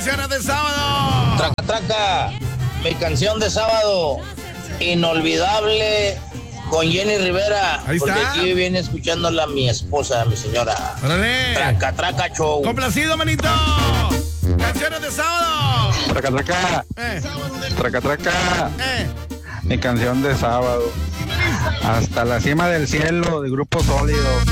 canciones de sábado. Traca, traca. Mi canción de sábado, inolvidable, con Jenny Rivera. Ahí porque está. aquí viene escuchándola mi esposa, mi señora. ¡Órale! Traca, traca, show. ¡Complacido, manito! ¡Canciones de sábado! Traca, traca. Traca, traca. Mi canción de sábado. Hasta la cima del cielo, de Grupo Sólido.